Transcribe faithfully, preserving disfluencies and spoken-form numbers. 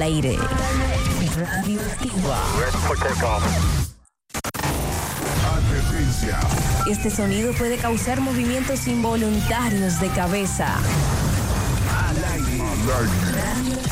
aire. Radioactiva. Advertencia. Este sonido puede causar movimientos involuntarios de cabeza. Al aire. Al aire.